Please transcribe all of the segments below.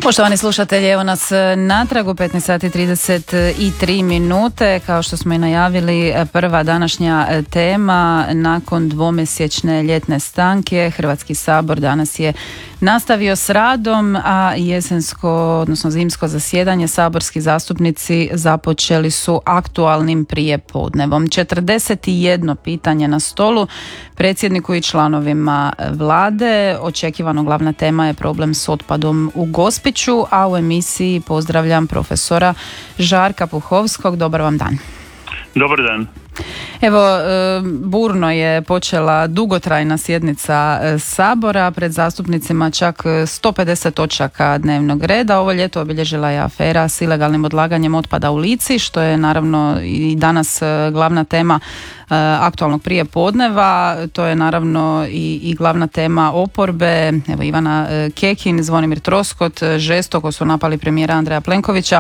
Poštovani slušatelji, evo nas natrag u 15 sati 33 minute. Kao što smo i najavili, prva današnja tema nakon dvomjesečne ljetne stanke. Hrvatski sabor danas je nastavio s radom, a jesensko, odnosno zimsko zasjedanje saborski zastupnici započeli su aktualnim prijepodnevom. 41 pitanje na stolu predsjedniku i članovima vlade. Očekivano glavna tema je problem s otpadom u Gospiću, a u emisiji pozdravljam profesora Žarka Puhovskog. Dobar vam dan. Dobar dan. Evo, burno je počela dugotrajna sjednica Sabora, pred zastupnicima čak 150 točaka dnevnog reda. Ovo ljeto obilježila je afera s ilegalnim odlaganjem otpada u Lici, što je naravno i danas glavna tema aktualnog prijepodneva. To je naravno i glavna tema oporbe. Evo, Ivana Kekin, Zvonimir Troskot žestoko su napali premijera Andreja Plenkovića,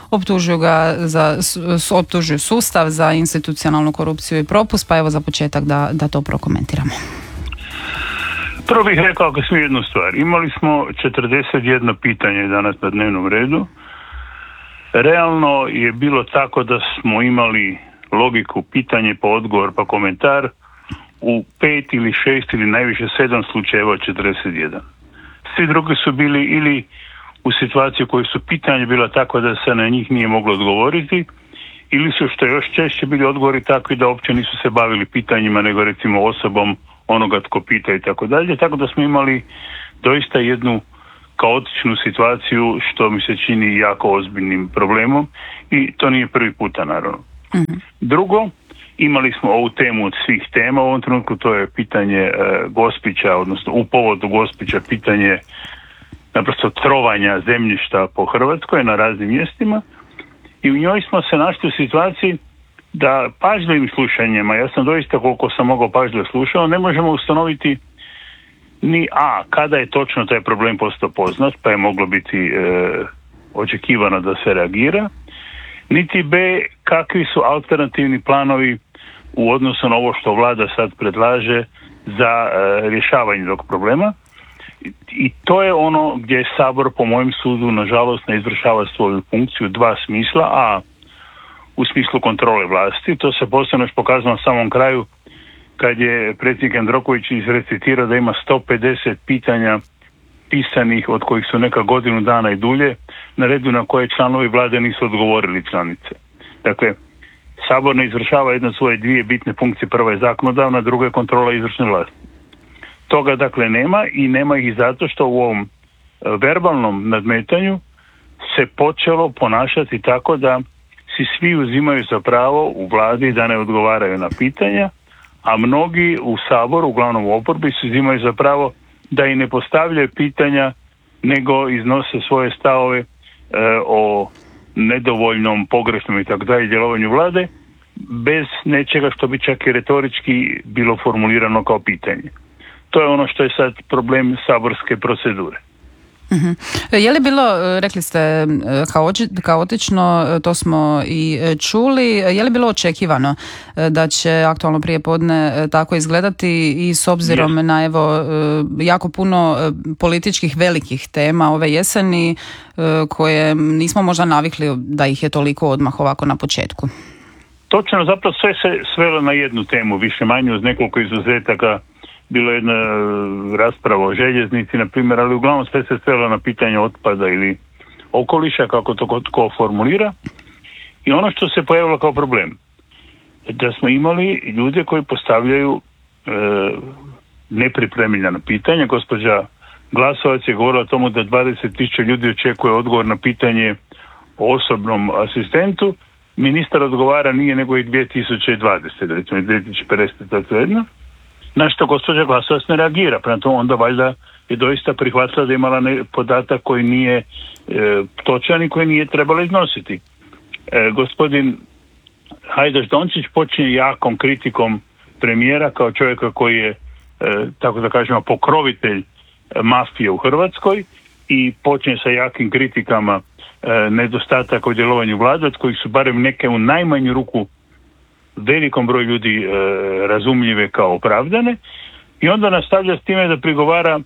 optužuju sustav za institucionalnu korupciju i propust, pa evo za početak da to prokomentiramo. Prvo bih rekao, ako smije, jednu stvar. Imali smo 41 pitanje danas na dnevnom redu. Realno je bilo tako da smo imali logiku pitanje pa odgovor pa komentar u 5 ili 6 ili najviše 7 slučajeva od 41. Svi drugi su bili ili u situaciji u kojoj su pitanje bila tako da se na njih nije moglo odgovoriti, ili su, što je još češće, bili odgovori takvi da uopće nisu se bavili pitanjima, nego recimo osobom onoga tko pita i tako dalje. Tako da smo imali doista jednu kaotičnu situaciju, što mi se čini jako ozbiljnim problemom, i to nije prvi puta, naravno. Mm-hmm. Drugo, imali smo ovu temu od svih tema u ovom trenutku, to je pitanje Gospića, odnosno u povodu Gospića pitanje naprosto trovanja zemljišta po Hrvatskoj na raznim mjestima, i u njoj smo se našli u situaciji da pažljivim slušanjima, ja sam doista koliko sam mogao pažljivo slušao, ne možemo ustanoviti ni kada je točno taj problem postao poznat, pa je moglo biti očekivano da se reagira, niti B, kakvi su alternativni planovi u odnosu na ovo što vlada sad predlaže za rješavanje tog problema. I to je ono gdje Sabor, po mojem sudu, nažalost ne izvršava svoju funkciju u dva smisla. A, u smislu kontrole vlasti, to se posebno još pokazalo na samom kraju kad je predsjednik Jandroković izrecitirao da ima 150 pitanja pisanih, od kojih su neka godinu dana i dulje, na redu na koje članovi vlade nisu odgovorili članice. Dakle, Sabor ne izvršava jedno svoje dvije bitne funkcije. Prva je zakonodavna, druga je kontrola izvršne vlasti. Toga dakle nema, i nema ih zato što u ovom verbalnom nadmetanju se počelo ponašati tako da si svi uzimaju za pravo u vladi da ne odgovaraju na pitanja, a mnogi u Saboru, uglavnom u oporbi, se uzimaju za pravo da i ne postavljaju pitanja, nego iznose svoje stavove o nedovoljnom, pogrešnom i tako dalje djelovanju vlade, bez nečega što bi čak i retorički bilo formulirano kao pitanje. To je ono što je sad problem saborske procedure. Uh-huh. Je li bilo, rekli ste, kaotično, to smo i čuli, je li bilo očekivano da će aktualno prijepodne tako izgledati, i s obzirom na jako puno političkih velikih tema ove jeseni koje nismo možda navikli da ih je toliko odmah ovako na početku? Točno, zapravo sve se svelo na jednu temu, više manje uz nekoliko izuzetaka. Bilo je jedna rasprava o željeznici, na primjer, ali uglavnom sve se svelo na pitanje otpada ili okoliša, kako to tko formulira. I ono što se pojavilo kao problem, da smo imali ljude koji postavljaju nepripremljena pitanja. Gospođa Glasovac je govorila o tomu da 20.000 ljudi očekuje odgovor na pitanje o osobnom asistentu. Ministar odgovara nije nego i 2020, recimo i 2050, tako jedno. Na što gospođa Glasovac ne reagira, prema tome onda valjda je doista prihvatila da je imala podatak koji nije točan i koji nije trebalo iznositi. Gospodin Hajdaš Dončić počinje jakom kritikom premijera kao čovjeka koji je, tako da kažemo, pokrovitelj mafije u Hrvatskoj, i počinje sa jakim kritikama nedostataka u djelovanju vlade, od kojih su barem neke u najmanju ruku velikom broju ljudi razumljive kao opravdane, i onda nastavlja s time da prigovara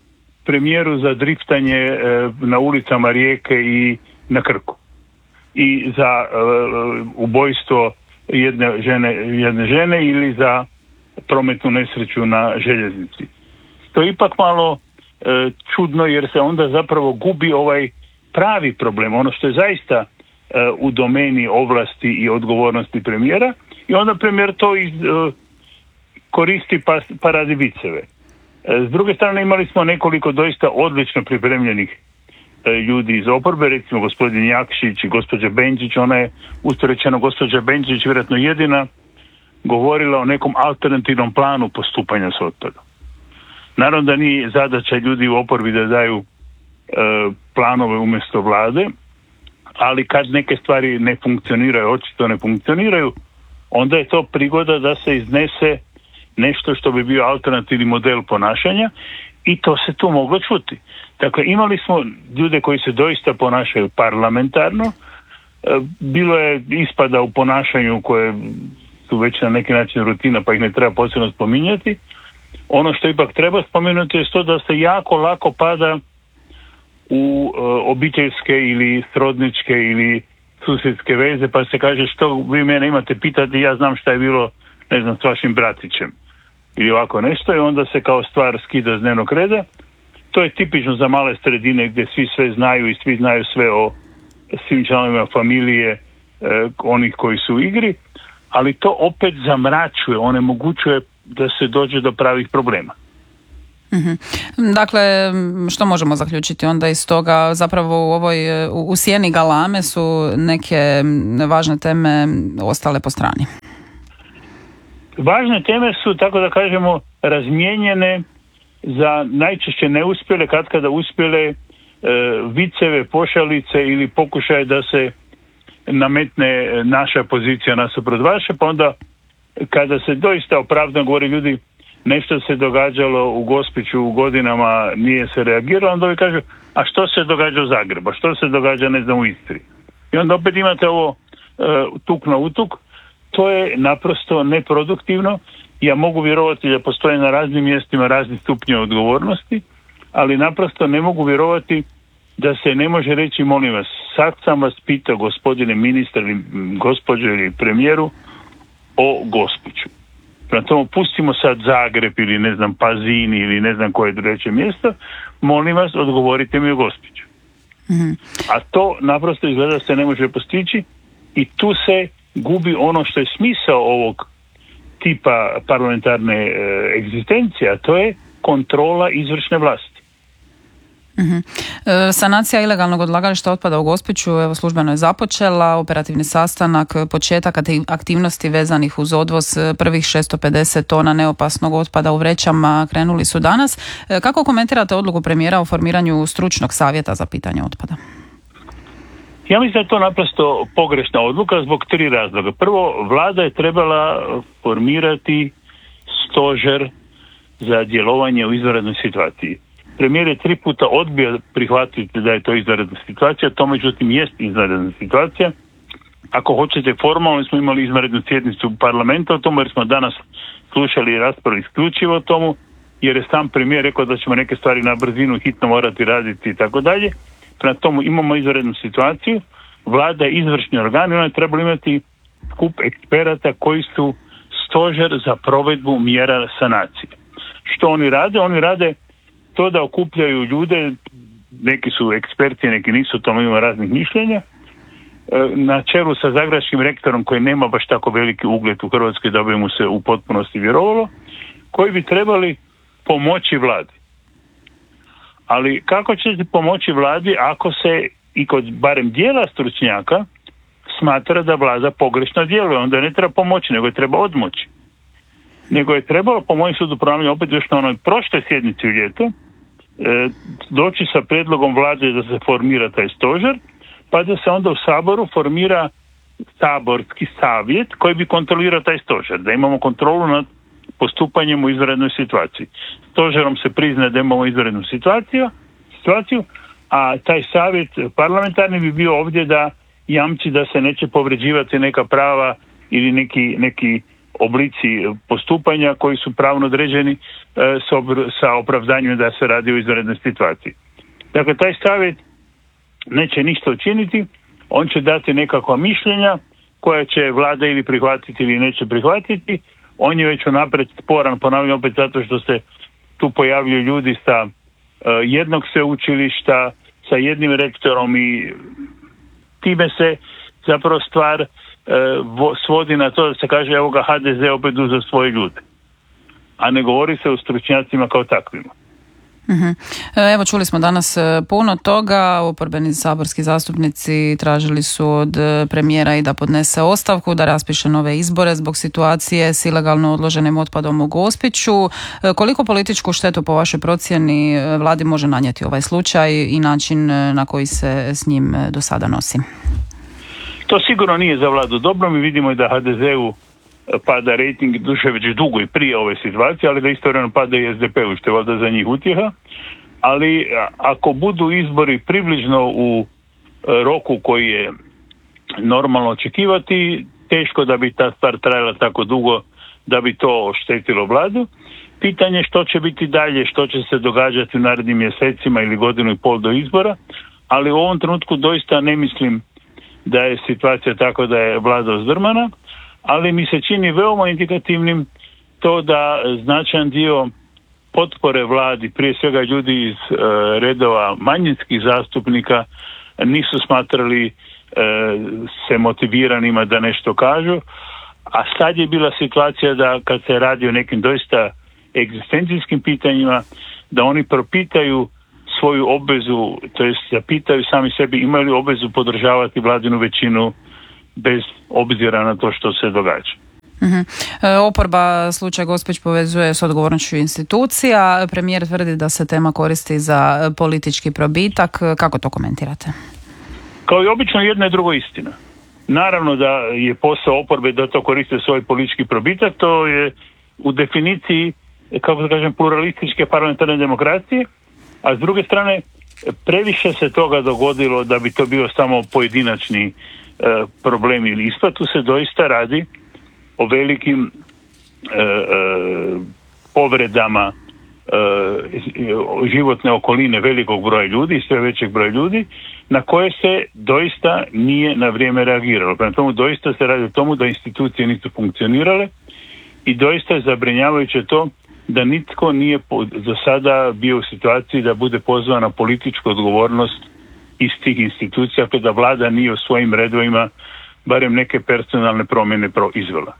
premijeru za driftanje na ulicama Rijeke i na Krku i za ubojstvo jedne žene ili za prometnu nesreću na željeznici. To je ipak malo čudno jer se onda zapravo gubi ovaj pravi problem, ono što je zaista u domeni ovlasti i odgovornosti premijera i onda premijer to koristi pa radi viceve. S druge strane imali smo nekoliko doista odlično pripremljenih ljudi iz oporbe, recimo gospodin Jakšić i gospođa Benčić. Ona je, usporečeno gospođa Benčić, vjerojatno jedina govorila o nekom alternativnom planu postupanja s otpadom. Naravno da nije zadaća ljudi u oporbi da daju planove umjesto vlade, ali kad neke stvari ne funkcioniraju, očito ne funkcioniraju, onda je to prigoda da se iznese nešto što bi bio alternativni model ponašanja i to se tu moglo čuti. Dakle, imali smo ljude koji se doista ponašaju parlamentarno, bilo je ispada u ponašanju koje su već na neki način rutina pa ih ne treba posebno spominjati. Ono što ipak treba spomenuti je to da se jako lako pada u obiteljske ili srodničke ili susjedske veze, pa se kaže što vi mene imate pitati, ja znam šta je bilo, ne znam, s vašim bratićem ili ovako nešto i onda se kao stvar skida s dnevnog reda. To je tipično za male sredine gdje svi sve znaju i svi znaju sve o svim članovima familije onih koji su u igri, ali to opet zamračuje, onemogućuje da se dođe do pravih problema. Mm-hmm. Dakle, što možemo zaključiti onda iz toga? Zapravo u sjeni galame su neke važne teme ostale po strani. Važne teme su, tako da kažemo, razmijenjene za najčešće neuspjele, katkada uspjele viceve, pošalice ili pokušaje da se nametne naša pozicija nasuprot vaše, pa onda kada se doista opravdano govori ljudi nešto se događalo u Gospiću u godinama, nije se reagiralo, onda ovi kažu, a što se događa u Zagrebu, a što se događa, ne znam, u Istri. I onda opet imate ovo tuk na utuk, to je naprosto neproduktivno. Ja mogu vjerovati da postoje na raznim mjestima razni stupnje odgovornosti, ali naprosto ne mogu vjerovati da se ne može reći, molim vas, sad sam vas pitao, gospodine ministar ili gospođo ili premijeru, o Gospiću. Prema tomu pustimo sad Zagreb ili ne znam Pazin ili ne znam koje drugačije mjesto, molim vas odgovorite mi o Gospiću. Mm-hmm. A to naprosto izgleda se ne može postići i tu se gubi ono što je smisao ovog tipa parlamentarne egzistencije, a to je kontrola izvršne vlasti. Mm-hmm. Sanacija ilegalnog odlagališta otpada u Gospiću evo službeno je započela, operativni sastanak, početak aktivnosti vezanih uz odvoz prvih 650 tona neopasnog otpada u vrećama krenuli su danas. Kako komentirate odluku premijera o formiranju stručnog savjeta za pitanje otpada? Ja mislim da je to naprosto pogrešna odluka zbog 3 razloga. Prvo, vlada je trebala formirati stožer za djelovanje u izvanrednoj situaciji. Premijer je 3 puta odbio prihvatiti da je to izvanredna situacija, to međutim jest izvanredna situacija. Ako hoćete, formalno smo imali izvanrednu sjednicu parlamenta o tomu, jer smo danas slušali raspravu isključivo o tomu, jer je sam premijer rekao da ćemo neke stvari na brzinu hitno morati raditi i tako dalje. Prema tomu imamo izvanrednu situaciju, vlada je izvršni organ i ona je trebala imati skup eksperata koji su stožer za provedbu mjera sanacije. Što oni rade? Oni rade to da okupljaju ljude, neki su eksperti, neki nisu, tamo ima raznih mišljenja, na čelu sa zagrebačkim rektorom koji nema baš tako veliki ugled u Hrvatskoj da bi mu se u potpunosti vjerovalo, koji bi trebali pomoći vladi. Ali kako ćete pomoći vladi ako se i kod barem dijela stručnjaka smatra da vlada pogrešno djeluje? Onda ne treba pomoći, nego je treba odmoći. Nego je trebalo, po mojem sudu ponavljam, opet još na onoj prošloj sjednici u ljeto, doći sa prijedlogom vlade da se formira taj stožer, pa da se onda u Saboru formira saborski savjet koji bi kontrolirao taj stožer, da imamo kontrolu nad postupanjem u izvanrednoj situaciji. Stožerom se priznaje da imamo izvanrednu situaciju, a taj savjet parlamentarni bi bio ovdje da jamči da se neće povređivati neka prava ili neki oblici postupanja koji su pravno određeni sa opravdanjem da se radi o izvanrednoj situaciji. Dakle, taj savjet neće ništa učiniti, on će dati nekakva mišljenja koja će vlada ili prihvatiti ili neće prihvatiti. On je već unaprijed sporan, ponavljam opet zato što se tu pojavljuju ljudi sa jednog sveučilišta, sa jednim rektorom i time se zapravo stvar svodi na to da se kaže evo ga HDZ opet uzeo svoje ljude. A ne govori se o stručnjacima kao takvima. Evo, čuli smo danas puno toga. Oporbeni saborski zastupnici tražili su od premijera i da podnese ostavku, da raspiše nove izbore zbog situacije s ilegalno odloženim otpadom u Gospiću. Koliko političku štetu po vašoj procjeni vladi može nanijeti ovaj slučaj i način na koji se s njim do sada nosi? To sigurno nije za vladu dobro. Mi vidimo i da HDZ-u pada rejting duše već dugo i prije ove situacije, ali da istovremeno pada i SDP-u, što je valjda za njih utjeha. Ali ako budu izbori približno u roku koji je normalno očekivati, teško da bi ta stvar trajala tako dugo da bi to oštetilo vladu. Pitanje što će biti dalje, što će se događati u narednim mjesecima ili godinu i pol do izbora, ali u ovom trenutku doista ne mislim da je situacija tako da je vlada uzdrmana, ali mi se čini veoma indikativnim to da značajan dio potpore vladi, prije svega ljudi iz redova manjinskih zastupnika, nisu smatrali se motiviranima da nešto kažu, a sad je bila situacija da kad se radi o nekim doista egzistencijskim pitanjima, da oni propitaju svoju obvezu, to jest zapitaju sami sebi imaju li obvezu podržavati vladinu većinu bez obzira na to što se događa. Oporba slučaj Gospić povezuje s odgovornošću institucija. Premijer tvrdi da se tema koristi za politički probitak. Kako to komentirate? Kao i obično, jedna i drugo istina. Naravno da je posao oporbe da to koriste svoj politički probitak. To je u definiciji, kako da kažem, pluralističke parlamentarne demokracije, a s druge strane previše se toga dogodilo da bi to bio samo pojedinačni problem ili ispad. Tu se doista radi o velikim povredama životne okoline velikog broja ljudi i sve većeg broja ljudi na koje se doista nije na vrijeme reagiralo. Prema tomu doista se radi o tomu da institucije nisu funkcionirale i doista je zabrinjavajuće to da nitko nije do sada bio u situaciji da bude pozvan na političku odgovornost iz tih institucija, ako da vlada nije u svojim redovima barem neke personalne promjene izvela.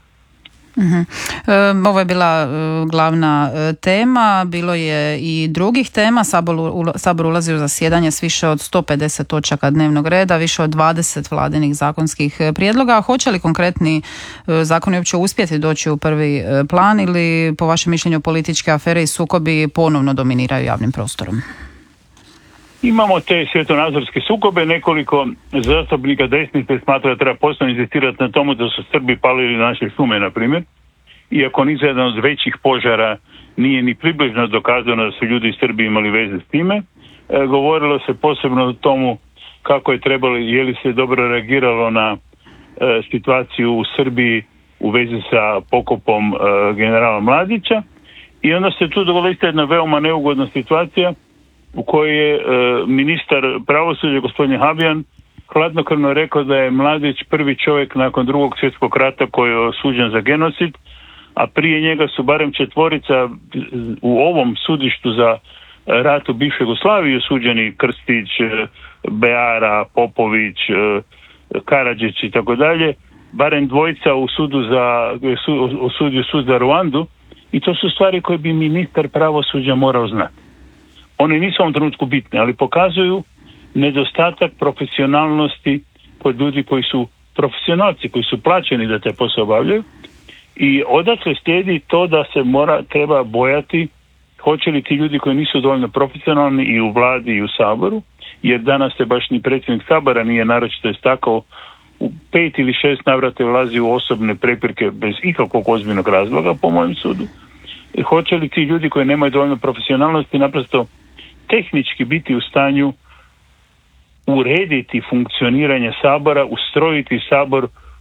Ovo je bila glavna tema, bilo je i drugih tema. Sabor ulazi u zasjedanje s više od 150 točaka dnevnog reda, više od 20 vladinih zakonskih prijedloga. Hoće li konkretni zakoni uopće uspjeti doći u prvi plan ili po vašem mišljenju političke afere i sukobi ponovno dominiraju javnim prostorom? Imamo te svjetonazorske sukobe, nekoliko zastupnika desnice smatra da treba posebno inzistirati na tomu da su Srbi palili naše šume, na primjer, iako ni za jedan od većih požara nije ni približno dokazano da su ljudi iz Srbije imali veze s time. Govorilo se posebno o tomu kako je trebalo, je li se dobro reagiralo na situaciju u Srbiji u vezi sa pokopom generala Mladića i onda se tu dogodila jedna veoma neugodna situacija u kojoj je ministar pravosuđa gospodin Habijan hladnokrvno rekao da je Mladić prvi čovjek nakon Drugog svjetskog rata koji je osuđen za genocid, a prije njega su barem 4 u ovom sudištu za rat u bivšoj Jugoslaviji osuđeni: Krstić, Beara, Popović, Karadžić i tako dalje, barem 2 u sudu osudio sud za Ruandu, i to su stvari koje bi ministar pravosuđa morao znati. One nisu u ovom trenutku bitne, ali pokazuju nedostatak profesionalnosti kod ljudi koji su profesionalci, koji su plaćeni da te posao obavljaju, i odatle slijedi to da se treba bojati hoće li ti ljudi koji nisu dovoljno profesionalni i u vladi i u Saboru, jer danas se baš ni predsjednik Sabora nije naročito istakao, u 5 ili 6 navrata ulazi u osobne prepirke bez ikakvog ozbiljnog razloga, po mojem sudu. Hoće li ti ljudi koji nemaju dovoljno profesionalnosti naprosto tehnički biti u stanju urediti funkcioniranje Sabora, ustrojiti Sabor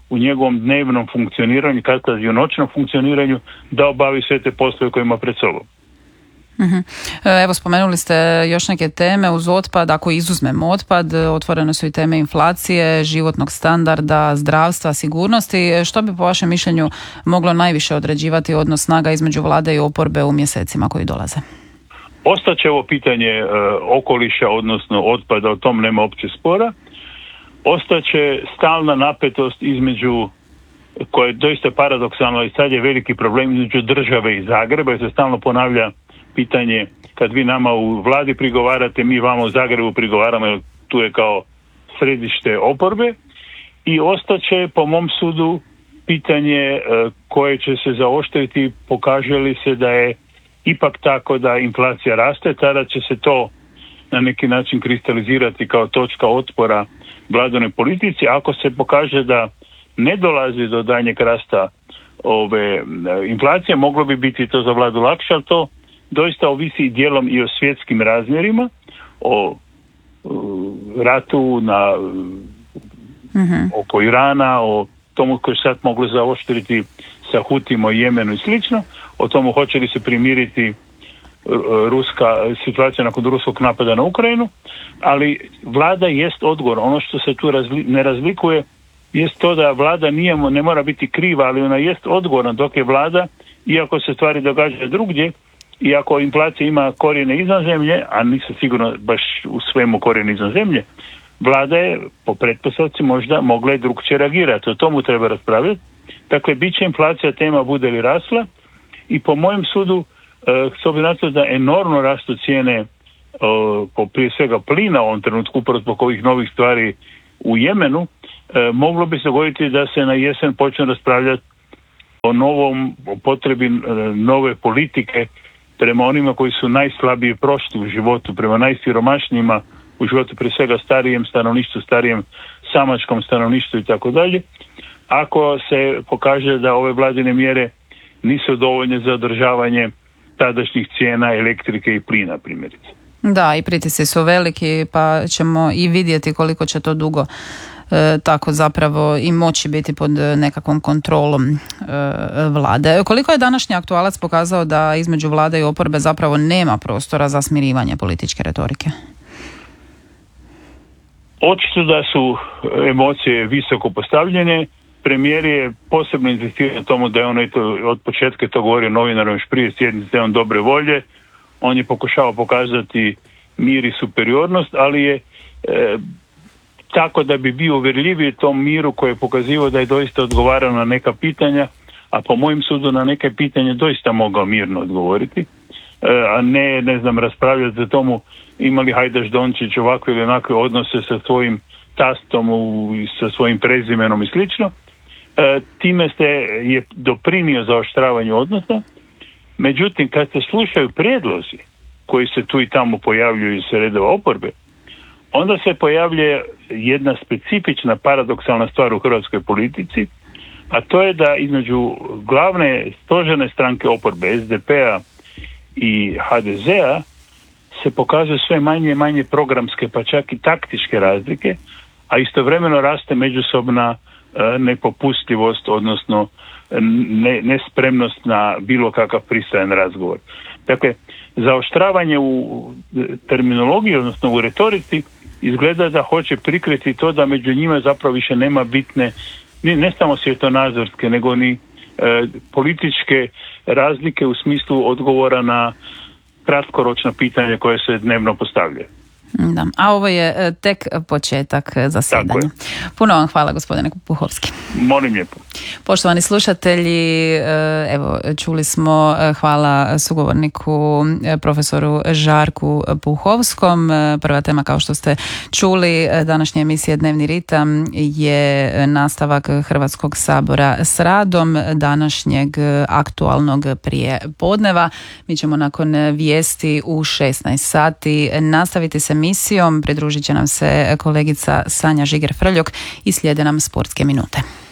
u njegovom dnevnom funkcioniranju, kad i u noćnom funkcioniranju, da obavi sve te poslove koje ima pred sobom. Evo, spomenuli ste još neke teme uz otpad. Ako izuzmemo otpad, otvorene su i teme inflacije, životnog standarda, zdravstva, sigurnosti. Što bi po vašem mišljenju moglo najviše određivati odnos snaga između vlade i oporbe u mjesecima koji dolaze? Ostaće ovo pitanje okoliša, odnosno otpada, o tom nema opće spora. Ostaće stalna napetost između, koja je doista paradoksalno i sad je veliki problem, između države i Zagreba, jer se stalno ponavlja pitanje, kad vi nama u vladi prigovarate, mi vama u Zagrebu prigovaramo, jer tu je kao središte oporbe. I ostaće, po mom sudu, pitanje koje će se zaoštriti, pokaže li se da je ipak tako da inflacija raste, tada će se to na neki način kristalizirati kao točka otpora vladinoj politici. Ako se pokaže da ne dolazi do daljnjeg rasta ove inflacije, moglo bi biti to za vladu lakše, ali to doista ovisi dijelom i o svjetskim razmjerima, o ratu oko Irana, o tomu koji sad moglo zaoštriti sa Hutima u Jemenu i slično, o tomu hoće li se primiriti ruska situacija nakon ruskog napada na Ukrajinu, ali vlada jest odgovor. Ono što se tu ne razlikuje jest to da vlada ne mora biti kriva, ali ona jest odgovorna, dok je vlada, iako se stvari događaju drugdje, i ako inflacija ima korijene izvan zemlje, a nisam sigurno baš u svemu korijene izvan zemlje, vlada je po pretpostavci možda mogla i drugčije reagirati. O tomu treba raspravljati. Dakle, bit će inflacija tema bude li rasla, i po mojem sudu, s obzirom na to da enormno rastu cijene prije svega plina u ovom trenutku, upravo zbog ovih novih stvari u Jemenu, moglo bi se dogoditi da se na jesen počne raspravljati o potrebi nove politike prema onima koji su najslabije prošli u životu, prema najsiromašnijima u životu, prije svega starijem stanovništvu, starijem samačkom stanovništvu i tako dalje. Ako se pokaže da ove vladine mjere nisu dovoljne za održavanje tadašnjih cijena elektrike i plina, primjerice. Da, i pritisci su veliki, pa ćemo i vidjeti koliko će to dugo tako zapravo i moći biti pod nekakvom kontrolom vlade. Koliko je današnji aktualac pokazao da između vlade i oporbe zapravo nema prostora za smirivanje političke retorike? Očito da su emocije visoko postavljene. Premijer je posebno insistirao na tomu da je on od početka to govorio novinarom još prije sjednice, da je on dobre volje. On je pokušao pokazati mir i superiornost, ali je tako da bi bio uvjerljiviji tom miru koji je pokazivao da je doista odgovarao na neka pitanja, a po mojem sudu na neke pitanje doista mogao mirno odgovoriti, a ne znam, raspravljati za tomu imali Hajdaš Dončić ovakve ili onakve odnose sa svojim tastom sa svojim prezimenom i slično. Time je doprinio zaoštravanju odnosa. Međutim, kad se slušaju prijedlozi koji se tu i tamo pojavljuju iz redova oporbe, onda se pojavljuje jedna specifična paradoksalna stvar u hrvatskoj politici, a to je da između glavne stožerne stranke oporbe, SDP-a i HDZ-a, se pokazuje sve manje i manje programske, pa čak i taktičke razlike, a istovremeno raste međusobna nepopustljivost, odnosno nespremnost na bilo kakav pristojan razgovor. Dakle, zaoštravanje u terminologiji, odnosno u retorici, izgleda da hoće prikriti to da među njima zapravo više nema bitne, ne samo svjetonazorske, nego ni političke razlike u smislu odgovora na kratkoročna pitanja koje se dnevno postavljaju. Da, a ovo je tek početak zasjedanja. Puno vam hvala, gospodine Puhovski. Molim lijepo. Poštovani slušatelji, evo čuli smo, hvala sugovorniku profesoru Žarku Puhovskom. Prva tema, kao što ste čuli, današnje emisije Dnevni ritam je nastavak Hrvatskog sabora s radom današnjeg aktualnog prijepodneva. Mi ćemo nakon vijesti u 16 sati nastaviti se emisijom. Pridružit će nam se kolegica Sanja Žiger-Frljok i slijede nam sportske minute.